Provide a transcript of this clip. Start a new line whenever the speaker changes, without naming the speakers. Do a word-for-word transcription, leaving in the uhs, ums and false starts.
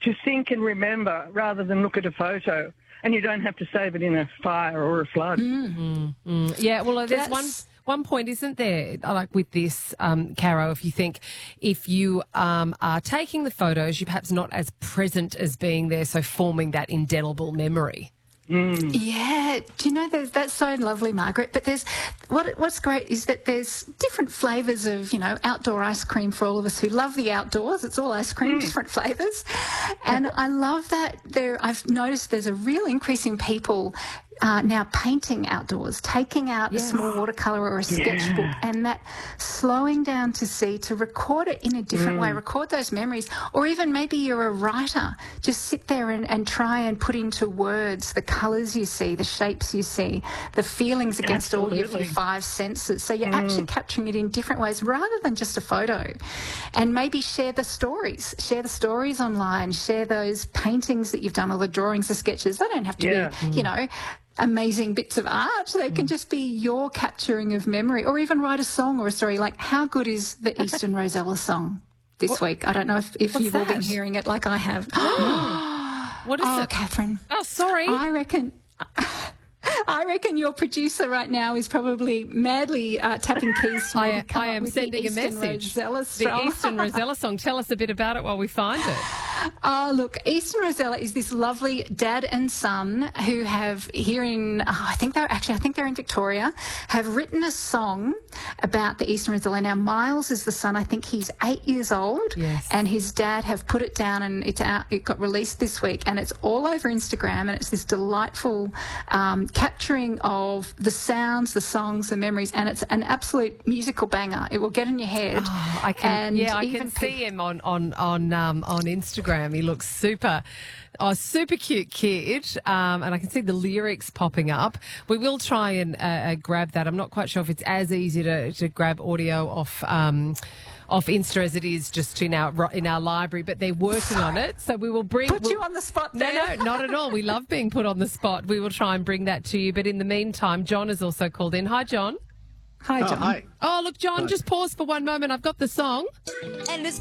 to think and remember rather than look at a photo. And you don't have to save it in a fire or a flood.
Mm. Mm. Yeah, well, there's one one point, isn't there, like with this, um, Caro, if you think if you um, are taking the photos, you're perhaps not as present as being there, so forming that indelible memory.
Mm. Yeah, do you know, that's so lovely, Margaret. But there's what what's great is that there's different flavours of, you know, outdoor ice cream for all of us who love the outdoors. It's all ice cream, mm. different flavours. And I love that there. I've noticed there's a real increase in people Uh, now painting outdoors, taking out yes. a small watercolour or a sketchbook, yeah. and that slowing down to see, to record it in a different mm. way, record those memories. Or even maybe you're a writer, just sit there and, and try and put into words the colours you see, the shapes you see, the feelings against Absolutely. all of your five senses. So you're mm. actually capturing it in different ways rather than just a photo. And maybe share the stories, share the stories online, share those paintings that you've done or the drawings, the sketches. They don't have to yeah. be, mm. you know, amazing bits of art. They can just be your capturing of memory, or even write a song or a story. Like, how good is the Eastern Rosella song this what? week? I don't know if, if you've that? all been hearing it like I have.
What is
oh,
it?
Catherine.
Oh, sorry.
I reckon... I reckon your producer right now is probably madly uh, tapping keys. To
I, I am sending a message.
Rosella
the Eastern Rosella song. Tell us a bit about it while we find it.
Oh, look, Eastern Rosella is this lovely dad and son who have here in, oh, I think they're actually, I think they're in Victoria, have written a song about the Eastern Rosella. Now, Miles is the son. I think he's eight years old.
Yes.
And his dad have put it down, and it's out, it got released this week, and it's all over Instagram, and it's this delightful um, capturing of the sounds, the songs, the memories, and it's an absolute musical banger. It will get in your head.
Oh, I can,
and
yeah, I can see him on on on um, on Instagram. He looks super, oh, super cute kid, um, and I can see the lyrics popping up. We will try and uh, uh, grab that. I'm not quite sure if it's as easy to, to grab audio off. Um, off Insta as it is just in our in our library, but they're working on it. So we will bring...
Put
we'll,
you on the spot
No,
there.
no, not at all. We love being put on the spot. We will try and bring that to you. But in the meantime, John has also called in. Hi, John.
Hi, John.
Oh, hi.
Oh, look, John,
Hi.
just pause for one moment. I've got the song.
And it's